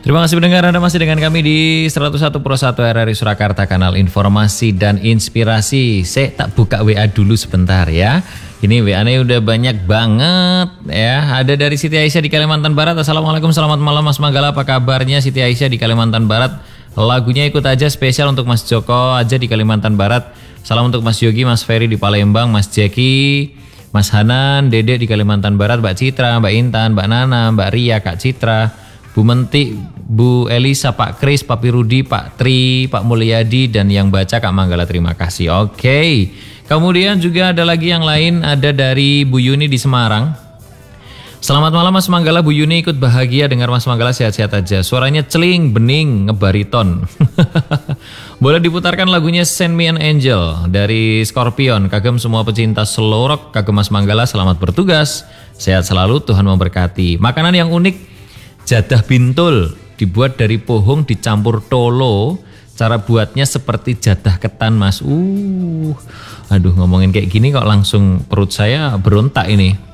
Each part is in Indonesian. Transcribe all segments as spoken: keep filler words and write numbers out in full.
Terima kasih pendengar, Anda masih dengan kami di seratus satu Pro satu R R I Surakarta, kanal informasi dan inspirasi. Saya tak buka W A dulu sebentar ya. Ini W A-nya udah banyak banget ya. Ada dari Siti Aisyah di Kalimantan Barat. Assalamualaikum, selamat malam Mas Manggala, apa kabarnya Siti Aisyah di Kalimantan Barat? Lagunya ikut aja, spesial untuk Mas Joko aja di Kalimantan Barat. Salam untuk Mas Yogi, Mas Ferry di Palembang, Mas Jeki, Mas Hanan, Dede di Kalimantan Barat, Mbak Citra, Mbak Intan, Mbak Nana, Mbak Ria, Kak Citra, Bu Menti, Bu Elisa, Pak Kris, Pak Pirudi, Pak Tri, Pak Mulyadi, dan yang baca Kak Manggala, terima kasih. Oke, kemudian juga ada lagi yang lain, ada dari Bu Yuni di Semarang. Selamat malam Mas Manggala, Bu Yuni ikut bahagia dengar Mas Manggala sehat-sehat aja. Suaranya celing, bening, ngebariton. Boleh diputarkan lagunya Send Me an Angel dari Scorpion. Kagem semua pecinta slow rock, kagem Mas Manggala, selamat bertugas. Sehat selalu, Tuhan memberkati. Makanan yang unik, jadah bintul, dibuat dari pohong dicampur tolo. Cara buatnya seperti jadah ketan Mas. Uh, aduh, ngomongin kayak gini kok langsung perut saya berontak ini.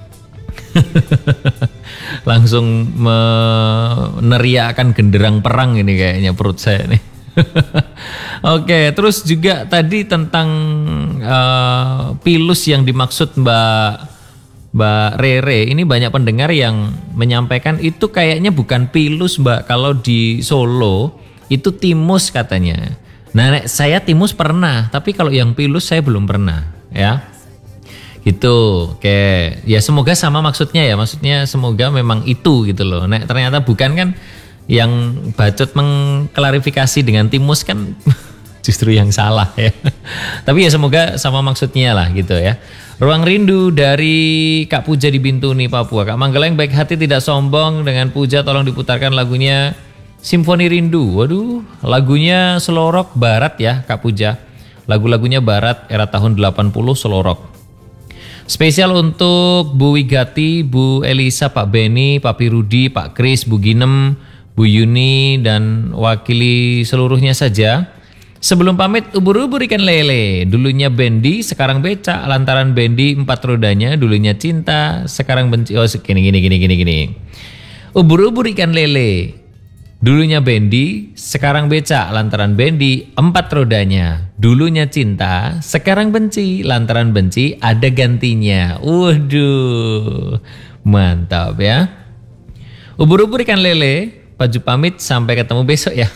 Langsung meneriakan genderang perang ini kayaknya perut saya nih. Oke, terus juga tadi tentang uh, pilus yang dimaksud Mbak Mbak Rere, ini banyak pendengar yang menyampaikan itu kayaknya bukan pilus Mbak, kalau di Solo itu timus katanya. Nah, saya timus pernah, tapi kalau yang pilus saya belum pernah ya. Gitu, oke. Ya semoga sama maksudnya ya, maksudnya semoga memang itu gitu loh. Nek ternyata bukan kan, yang bacot mengklarifikasi dengan timus kan justru yang salah ya. Tapi ya semoga sama maksudnya lah gitu ya. Ruang Rindu dari Kak Puja di Bintuni, Papua. Kak Manggala yang baik hati tidak sombong, dengan Puja tolong diputarkan lagunya Simfoni Rindu. Waduh, lagunya slow rock barat ya Kak Puja. Lagu-lagunya barat era tahun delapan puluh slow rock. Spesial untuk Bu Wigati, Bu Elisa, Pak Beni, Pak Pirudi, Pak Kris, Bu Ginem, Bu Yuni, dan wakili seluruhnya saja. Sebelum pamit, ubur-ubur ikan lele. Dulunya Bendi, sekarang becak. Lantaran Bendi empat rodanya, dulunya cinta, sekarang benci. Oh, gini, gini, gini, gini, gini. Ubur-ubur ikan lele. Dulunya Bendi, sekarang becak. Lantaran Bendi empat rodanya, dulunya cinta, sekarang benci. Lantaran benci ada gantinya. Waduh, mantap ya. Ubur-ubur ikan lele, Paju pamit, sampai ketemu besok ya.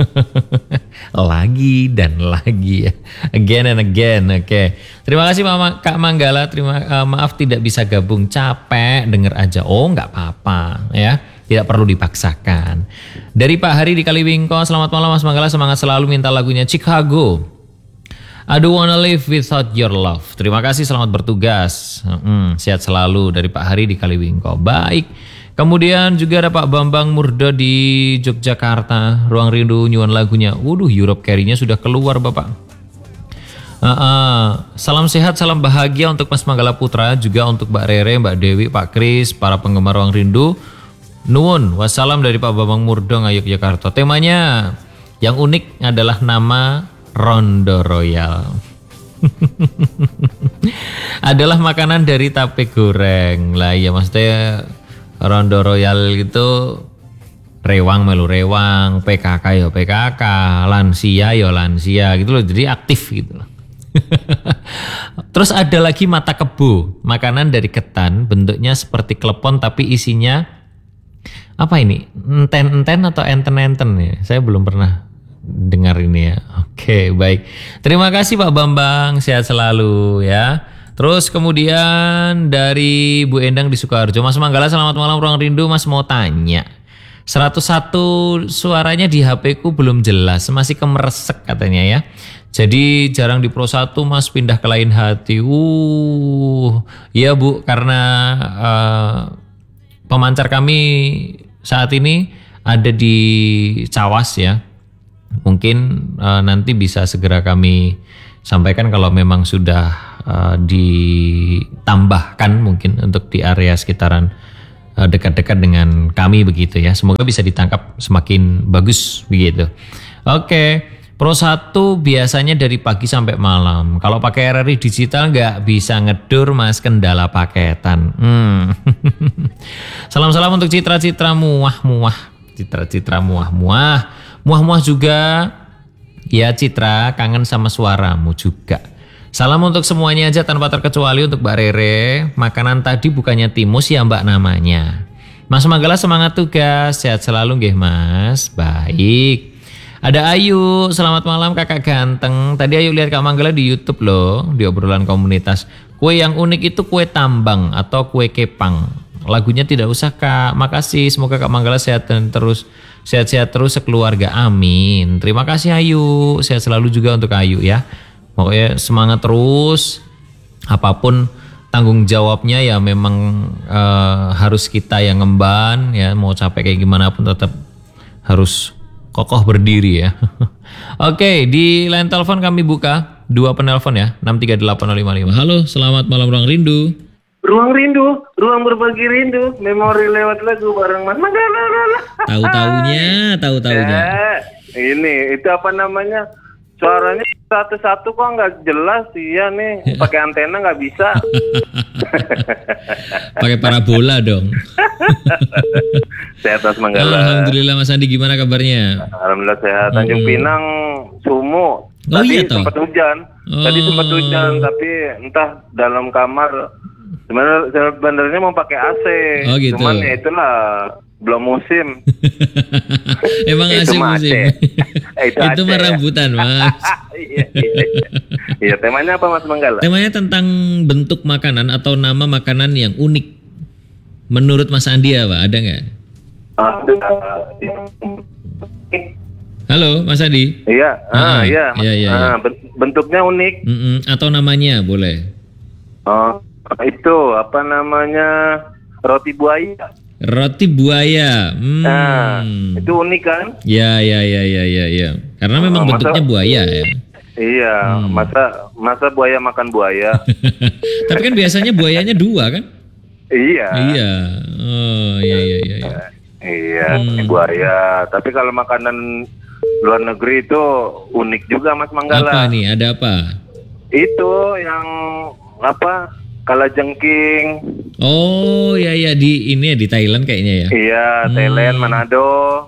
Lagi dan lagi ya. Again and again. Oke. Okay. Terima kasih Mama, Kak Manggala. Terima uh, maaf tidak bisa gabung, capek denger aja. Oh, nggak apa-apa ya. Tidak perlu dipaksakan. Dari Pak Hari di Kaliwingko, selamat malam Mas Manggala, semangat selalu, minta lagunya Chicago. I don't wanna live without your love. Terima kasih, selamat bertugas. Hmm, sehat selalu dari Pak Hari di Kaliwingko. Baik. Kemudian juga ada Pak Bambang Murdo di Yogyakarta. Ruang Rindu nyuan lagunya. Waduh, Europe Carry-nya sudah keluar Bapak. Uh, uh, salam sehat, salam bahagia untuk Mas Manggala Putra, juga untuk Mbak Rere, Mbak Dewi, Pak Kris, para penggemar Ruang Rindu. Nuwun, wassalam dari Pak Bambang Murdo, Yogyakarta. Temanya yang unik adalah nama Rondo Royal. Adalah makanan dari tape goreng. Lah ya maksudnya Rondo Royal itu rewang melu rewang, P K K ya P K K, lansia ya lansia gitu loh. Jadi aktif gitu loh. Terus ada lagi mata kebo, makanan dari ketan, bentuknya seperti klepon tapi isinya apa ini? Enten-enten atau enten-enten ya? Saya belum pernah dengar ini ya. Oke, baik. Terima kasih Pak Bambang, sehat selalu ya. Terus kemudian dari Bu Endang di Sukoharjo, Mas Manggala selamat malam Ruang Rindu, Mas mau tanya. seratus satu suaranya di H P ku belum jelas, masih kemeresek katanya ya. Jadi jarang di Pro satu Mas, pindah ke lain hati. Uh, iya Bu, karena uh, pemancar kami saat ini ada di Cawas ya. Mungkin uh, nanti bisa segera kami sampaikan kalau memang sudah uh, ditambahkan mungkin untuk di area sekitaran uh, dekat-dekat dengan kami begitu ya. Semoga bisa ditangkap semakin bagus begitu. Oke, Pro satu biasanya dari pagi sampai malam. Kalau pakai R R I digital nggak bisa ngedur Mas, kendala paketan. Hmm. Salam-salam untuk Citra-Citra muah-muah. Citra-Citra muah-muah. Muah-muah juga. Ya Citra, kangen sama suaramu juga. Salam untuk semuanya aja tanpa terkecuali untuk Mbak Rere. Makanan tadi bukannya timus ya Mbak namanya. Mas Manggala semangat tugas, sehat selalu nggih Mas. Baik. Ada Ayu, selamat malam kakak ganteng. Tadi Ayu lihat Kak Manggala di YouTube loh, di obrolan komunitas. Kue yang unik itu kue tambang atau kue kepang. Lagunya tidak usah Kak, makasih. Semoga Kak Manggala sehat dan terus sehat-sehat terus sekeluarga, amin. Terima kasih Ayu, sehat selalu juga untuk Ayu ya. Pokoknya semangat terus. Apapun tanggung jawabnya ya memang uh, harus kita yang ngemban ya. Mau capek kayak gimana pun tetap harus kokoh berdiri ya. Oke, di line telepon kami buka dua penelpon ya, enam tiga delapan nol lima lima. Halo, selamat malam Ruang Rindu. Ruang Rindu, ruang berbagi rindu, memori lewat lagu bareng Mas Manggala. Tahu-taunya, tahu-taunya. Eh, ini itu apa namanya? Suaranya satu-satu kok nggak jelas, iya nih. Pakai antena nggak bisa. Pakai parabola dong. Sehat Mas Manggala. Alhamdulillah Mas Andi, gimana kabarnya? Alhamdulillah sehat. Tanjung Hmm. Pinang sumu. Oh, Tadi iya, toh? sempat hujan. Tadi Oh. sempat hujan, tapi entah dalam kamar. Sebenarnya sebenarnya mau pakai A C. Oh, gitu. Cuman ya itulah belum musim. Emang Itu asik mah musim. Aceh. Eh, itu Itu mah Aceh, ya. rambutan Mas. Iya, iya. Iya, temanya apa Mas Manggala? Temanya tentang bentuk makanan atau nama makanan yang unik. Menurut Mas Andi apa? Ada nggak? Ada. Halo Mas Andi. Iya, Ah, ah, iya. iya, iya, Ah, iya. ben- bentuknya unik. Mm-mm, atau namanya boleh. Oh, itu apa namanya? Roti buaya. Roti buaya. Hmm. Nah, itu unik kan? Ya, ya, ya, ya, ya, ya. Karena memang Oh, masa- bentuknya buaya ya. Iya, Hmm. masa masa buaya makan buaya? Tapi kan biasanya buayanya dua kan? Iya. Iya. Oh, iya, iya, iya. iya. Iya, Hmm. buaya. Tapi kalau makanan luar negeri itu unik juga Mas Manggala. Apa nih? Ada apa? Itu yang apa? Kalajengking. Oh, ya, ya, di ini ya di Thailand kayaknya ya. Iya, Hmm. Thailand, Manado.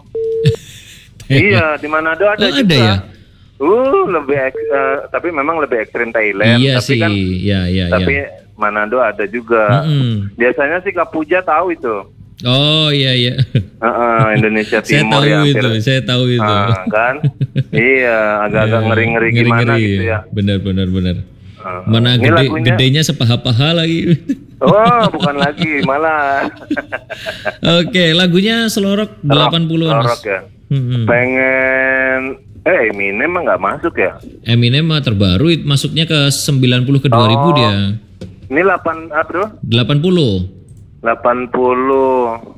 Iya, di Manado ada Oh, juga. ada ya? Uh, lebih ek- eh, tapi memang lebih ekstrim Thailand. Iya tapi sih. kan, Ya, ya, tapi ya. Manado ada juga. Mm-mm. Biasanya sih Kapuja tahu itu. Oh, iya, iya. Heeh, Indonesia Saya Timur tahu ya. itu, hampir- saya tahu itu. Ah, kan? Iya, agak-agak Ya, ngeri-ngeri gimana gitu ya. Benar, benar, benar. Ah, Mana ini gede, lagunya- gedenya sepaha-paha lagi. Oh, bukan lagi, malah Oke, lagunya selorok delapan puluhan Rock Mas. ya. Mm-mm. Pengen eh Eminem mah nggak masuk ya? Eminem mah terbaru it- masuknya ke sembilan puluh ke dua ribu Oh. dia. Ini delapan ah, bro? delapan puluh. delapan puluh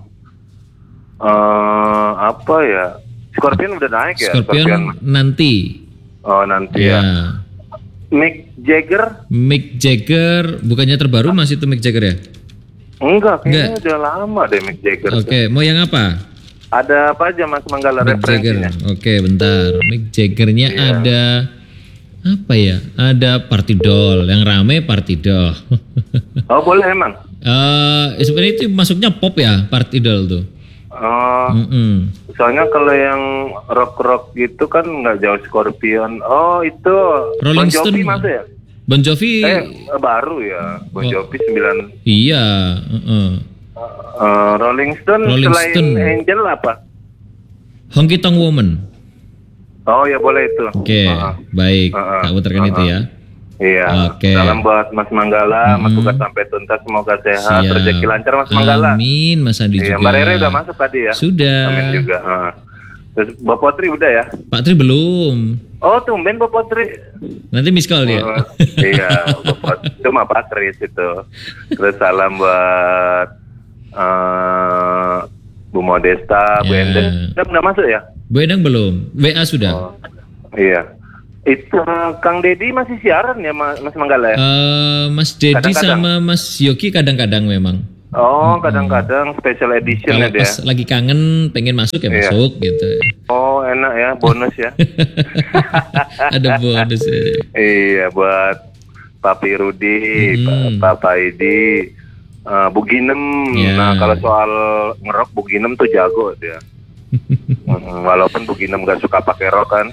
eh apa ya? Scorpion udah naik ya? Scorpion nanti. Oh, nanti Ya. ya. Mick Jagger? Mick Jagger bukannya terbaru masih itu Mick Jagger ya? Enggak, kayaknya Enggak. udah lama deh Mick Jagger. Oke, mau yang apa? Ada apa aja Mas Manggala Mick Jagger. referensinya? Oke, bentar. Mick Jaggernya Iya. ada apa ya? Ada Party Doll, yang rame Party Doll. Oh, boleh emang? Eh, sebenarnya itu masuknya pop ya, Party Doll tuh. Oh, Mm-mm. soalnya kalau yang rock-rock gitu kan nggak jauh Scorpion. Oh, itu Rolling Bon Jovi Stone. masuk ya? Bon Jovi, Eh, baru ya. Bon Oh. Jovi sembilan. iya. uh-uh. Eh, Rolling Stone Rolling selain Stone. Angel apa? Honky Tonk Woman. Oh ya boleh itu. Oke, Ah, baik. Uh-uh. Tak putarkan itu ya. iya. Oke. Salam buat Mas Manggala, Mas Mm-mm. tugas sampai tuntas, semoga sehat, Siap. rezeki lancar Mas Manggala. Amin, Mas Andi Iya, juga. Mbak Rere udah masuk tadi ya? Sudah. Amin juga. ah. Terus Mbak Potri udah ya? Pak Tri belum. Oh tumben Mbak Potri. Nanti miss call dia. Oh, iya, Mbak Potri. Itu mah Pak Kris itu. Terus salam buat eh, Bu Modesta, Bu Ya. Endang. Udah, udah masuk ya? Bu Endang belum. W A sudah. Oh, iya. Itu eh, Kang Dedi masih siaran ya Mas, Mas Manggala ya? Eh, Mas Dedi Kadang-kadang. sama Mas Yogi kadang-kadang memang. Oh, kadang-kadang special edition Kalau ya dia. pas lagi kangen pengen masuk ya Iya. masuk gitu. Oh, enak ya, bonus ya. Ada bonus. Ya. Iya, buat Papi Rudi, Hmm. Pak Papa Idi, eh, Bu Ginem. Ya. Nah, kalau soal ngerok Bu Ginem tuh jago dia. Mm, Walaupun Bu Ginem nggak suka pakai rok kan.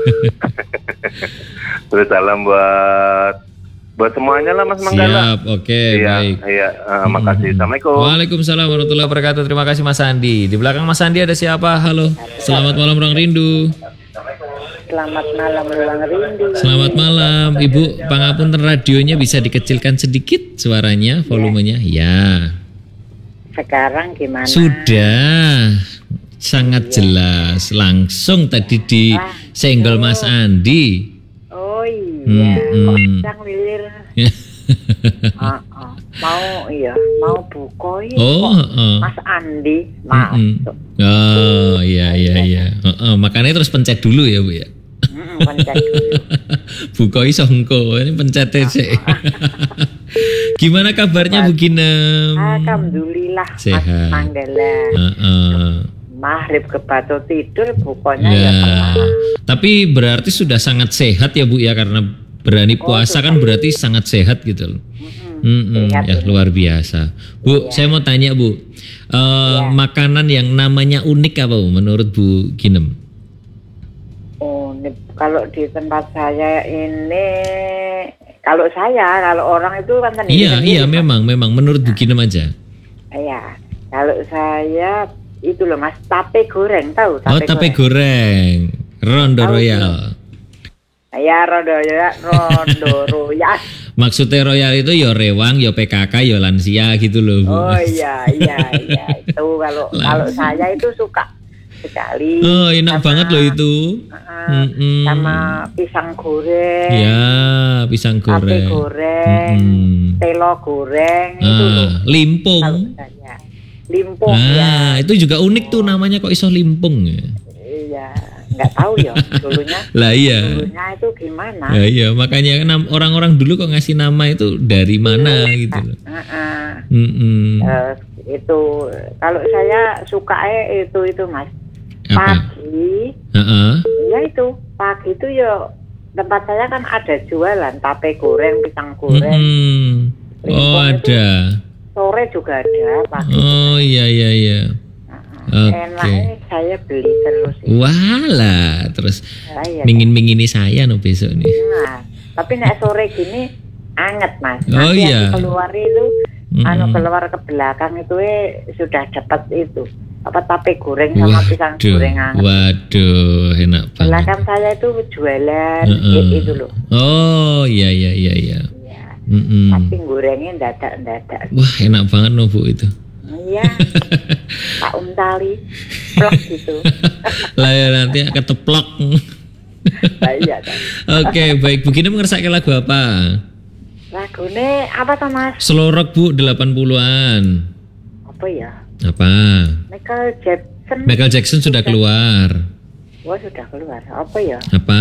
Terus salam buat buat semuanya lah Mas Manggala. Siap, oke, Iya, baik. iya. eh, makasih. Assalamualaikum. Waalaikumsalam warahmatullahi wabarakatuh. Terima kasih Mas Andi. Di belakang Mas Andi ada siapa? Halo. Selamat malam Ruang Rindu. Selamat malam Ruang Rindu. Selamat malam. Ibu, pangapunten radionya bisa dikecilkan sedikit suaranya, volumenya? Ya. Sekarang gimana? Sudah. Sangat jelas. Langsung tadi di senggol Mas Andi. Oh iya, Hmm, kok hmm. sedang lilir. Ah, ah. Mau iya, mau bukoi Oh, kok heeh. Mas Andi Mm-mm. masuk. Oh, iya iya iya. Heeh, makanya terus pencet dulu ya, Bu ya. Mm, pencet dulu. Bukoi songko ini pencetnya sih. Gimana kabarnya Bu Ginem? Alhamdulillah Mas Sehat. Manggala. Heeh. Maghrib ke batu tidur bukannya ya Ya. tenang. Tapi berarti sudah sangat sehat ya Bu ya, karena berani puasa kan berarti sangat sehat gitu loh. Mm-mm, Sehat ya ini. luar biasa. Bu, saya mau tanya Bu, Eh, makanan yang namanya unik apa Bu menurut Bu Ginem? Oh, ini- kalau di tempat saya ini, kalau saya, kalau orang itu kan sendiri. Iya iya memang memang menurut Bu Ginem aja. Iya, kalau saya itu loh Mas, tape goreng tahu? Oh tape goreng, Rondo Tahu, Royal. Ya rondo ya, rondo royal. Maksudnya Royal itu ya rewang, ya P K K, ya lansia gitu loh Bu. Oh iya iya iya itu kalau kalau saya itu suka sekali. Oh enak sama- banget loh itu. uh, Mm-mm. sama pisang goreng, Ya pisang tape goreng. goreng, Mm-mm. telo goreng itu loh. Ah, Kalau limpung. saya limpung ya, Nah, itu juga unik tuh namanya kok iso limpung ya. iya nggak tahu ya dulunya. Lah iya. Dulunya itu gimana? Ya, iya, makanya nam- orang-orang dulu kok ngasih nama itu dari mana gitu loh. Heeh. Mm-mm. Terus itu kalau saya suka itu itu Mas. Apa? Pagi, Heeh. ya itu pagi itu ya tempat saya kan ada jualan tape goreng, pisang goreng. Mm-mm. Oh Limpung itu ada. Sore juga ada pagi. Oh iya iya iya. Oke. Enaknya saya beli terus. itu. Walah, terus Saya. mingin-mingini saya no besok nih. Nah, tapi nek sore gini anget Mas. Oh, Nanti iya. aku keluar itu, Mm-mm. anu keluar ke belakang itu eh, sudah dapat itu apa tape goreng sama pisang Waduh, goreng anget. waduh, enak banget. Belakang saya itu jualan Heeh. i- itu loh. Oh iya iya iya iya. Ya. Mm-mm. Tapi gorengnya dadak-dadak. Wah enak banget no Bu itu. Iya. Pak Untali plak gitu. Lah ya nanti keteplok. Nah, iya kan. Oke baik, Bu Ginem ngersake lagu apa? Lagune apa tuh Mas? Selorok Bu delapan puluhan. Apa ya? Apa? Michael Jackson. Michael Jackson sudah keluar. Wah sudah keluar. Apa ya? Apa?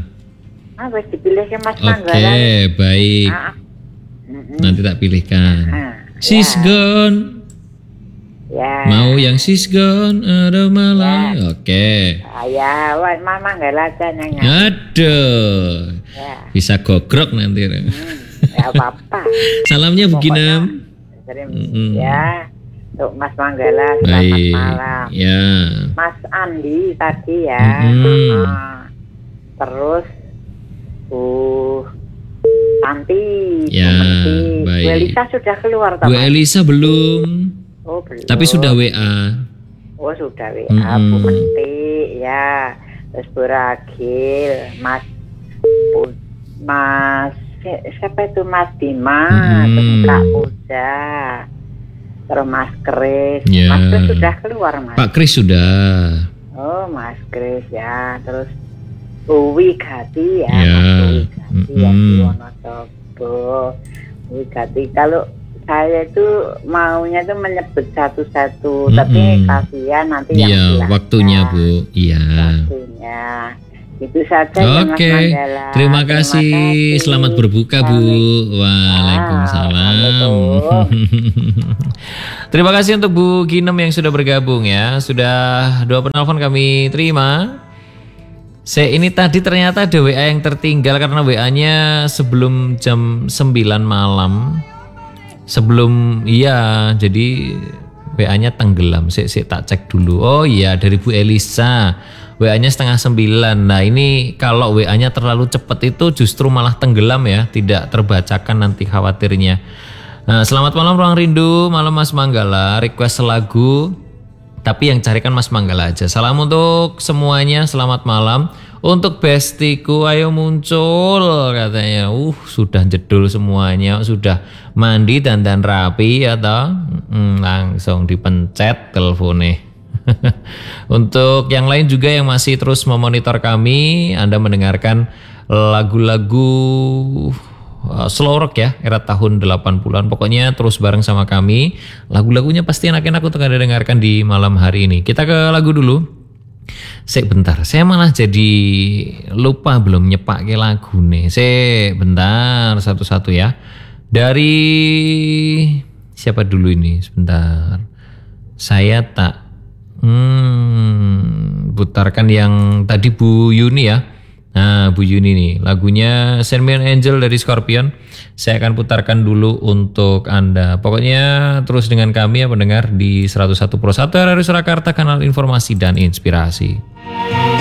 Ah wes dipilih ke Mas Oke Manggala. baik. Ah, mm-mm. Nanti tak pilihkan. Ah, She's ya. gone. Ya. Mau yang she's gone ada malam. Oke. Ah, ya, wah Mas Manggala aja nyanyi. Aduh. Ya. Bisa gogrok nanti. Hmm, ya apa-apa. Salamnya Bu Ginem. Kirim, Mm-mm. ya. Untuk Mas Manggala selamat Baik. malam. Ya. Mas Andi tadi ya. Mm-mm. Ah, terus Bu Tanti, Ya, Bu Menti. baik. Bu Elisa sudah keluar Bu teman. Elisa belum. Oh belum. Tapi sudah W A. Oh sudah W A. Mm-mm. Bu Menti ya. Terus Bu Ragil, Mas Bu, Mas si- siapa itu Mas Dimas, Mm-mm. terus Kak Puja, terus Mas Kris. Ya. Mas Kris sudah keluar Mas. Pak Kris sudah. Oh Mas Kris ya. Terus Uwi Gati ya, Ya. Mas Uwi Gati yang di Mm-mm. Wonosobo. Uwi Gati kalau saya itu maunya tuh menyebut satu-satu, tapi Mm-mm. kasihan nanti yang Iya, belakang. waktunya Bu. Iya. Waktunya. Itu saja ya, Mas Oke. Manggala. Terima kasih. Selamat berbuka Bu. Waalaikumsalam. Waalaikumsalam. Terima kasih untuk Bu Ginem yang sudah bergabung ya. Sudah dua penelpon kami terima. Saya ini tadi ternyata ada W A yang tertinggal karena W A-nya sebelum jam sembilan malam. Sebelum iya, jadi W A-nya tenggelam. Sik sik tak cek dulu. Oh iya, dari Bu Elisa. W A-nya setengah sembilan. Nah ini kalau W A-nya terlalu cepat itu justru malah tenggelam ya. Tidak terbacakan nanti khawatirnya. Nah, selamat malam Ruang Rindu. Malam Mas Manggala. Request lagu. Tapi yang carikan Mas Manggala aja. Salam untuk semuanya. Selamat malam. Untuk bestiku ayo muncul katanya. Uh sudah jedul semuanya. Sudah mandi dandan rapi ya toh. Hmm, langsung dipencet teleponnya. Untuk yang lain juga yang masih terus memonitor kami, Anda mendengarkan lagu-lagu uh, slow rock ya, era tahun delapan puluhan. Pokoknya terus bareng sama kami. Lagu-lagunya pasti enak-enak untuk Anda dengarkan di malam hari ini. Kita ke lagu dulu. Sek bentar, saya malah jadi lupa belum nyepak ke lagu nih. Sek bentar, satu-satu ya. Dari siapa dulu ini? Sebentar. Saya tak hmm, putarkan yang tadi Bu Yuni ya. Nah Bu Yuni nih, lagunya Send Me an Angel dari Scorpion. Saya akan putarkan dulu untuk Anda. Pokoknya terus dengan kami ya pendengar di seratus satu Pro satu R R I Surakarta, kanal informasi dan inspirasi.